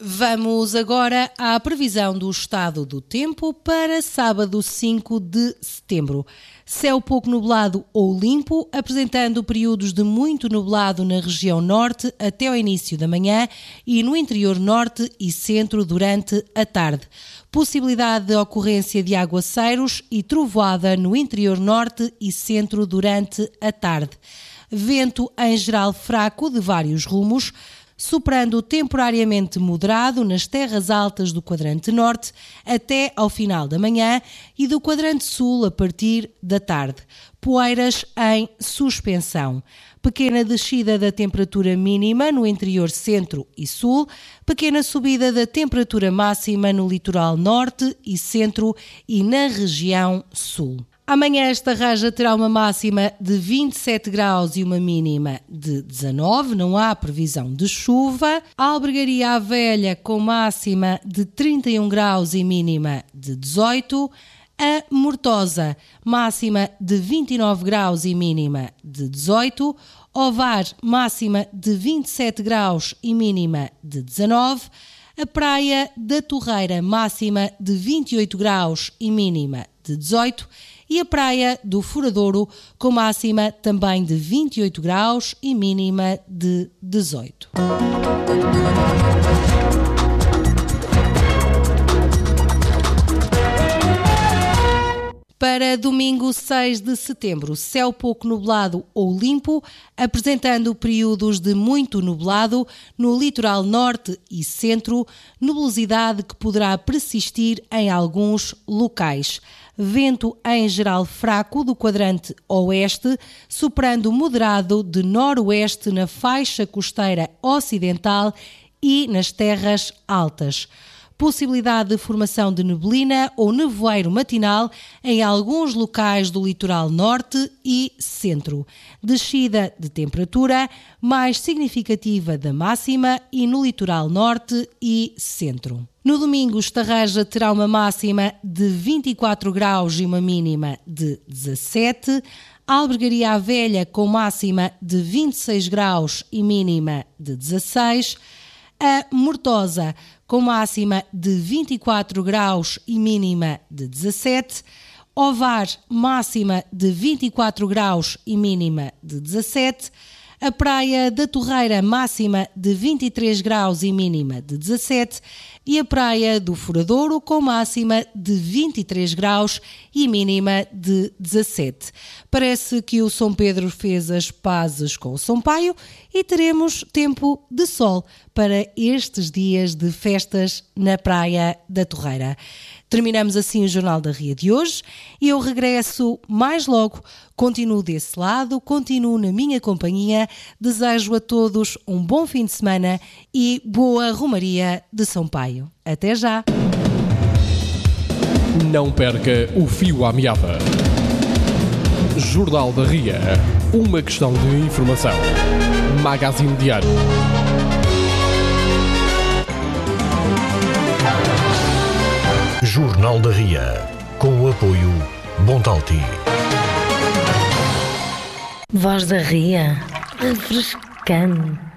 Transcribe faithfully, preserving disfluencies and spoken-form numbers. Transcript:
Vamos agora à previsão do estado do tempo para sábado cinco de setembro. Céu pouco nublado ou limpo, apresentando períodos de muito nublado na região norte até ao início da manhã e no interior norte e centro durante a tarde. Possibilidade de ocorrência de aguaceiros e trovoada no interior norte e centro durante a tarde. Vento em geral fraco de vários rumos, soprando temporariamente moderado nas terras altas do quadrante norte até ao final da manhã e do quadrante sul a partir da tarde. Poeiras em suspensão. Pequena descida da temperatura mínima no interior centro e sul, pequena subida da temperatura máxima no litoral norte e centro e na região sul. Amanhã esta raja terá uma máxima de vinte e sete graus e uma mínima de dezanove, não há previsão de chuva. A Albergaria à Velha com máxima de trinta e um graus e mínima de dezoito. A Mortosa, máxima de vinte e nove graus e mínima de dezoito. Ovar, máxima de vinte e sete graus e mínima de dezanove. A Praia da Torreira, máxima de vinte e oito graus e mínima de dezoito. E a Praia do Furadouro, com máxima também de vinte e oito graus e mínima de dezoito. Para domingo seis de setembro, céu pouco nublado ou limpo, apresentando períodos de muito nublado no litoral norte e centro, nubosidade que poderá persistir em alguns locais. Vento em geral fraco do quadrante oeste, soprando moderado de noroeste na faixa costeira ocidental e nas terras altas. Possibilidade de formação de neblina ou nevoeiro matinal em alguns locais do litoral norte e centro. Descida de temperatura mais significativa da máxima e no litoral norte e centro. No domingo, Estarreja terá uma máxima de vinte e quatro graus e uma mínima de dezassete. A Albergaria à Velha com máxima de vinte e seis graus e mínima de dezasseis. A Mortosa com máxima de vinte e quatro graus e mínima de dezassete. Ovar, máxima de vinte e quatro graus e mínima de dezassete. A Praia da Torreira, máxima de vinte e três graus e mínima de dezassete. E a Praia do Furadouro, com máxima de vinte e três graus e mínima de dezassete. Parece que o São Pedro fez as pazes com o São Paio e teremos tempo de sol para estes dias de festas na Praia da Torreira. Terminamos assim o Jornal da Ria de hoje e eu regresso mais logo. Continuo desse lado, continuo na minha companhia. Desejo a todos um bom fim de semana e boa romaria de São Paio. Até já! Não perca o fio à meada. Jornal da Ria. Uma questão de informação. Magazine Diário. Jornal da Ria, com o apoio Bontalti. Voz da Ria, refrescante.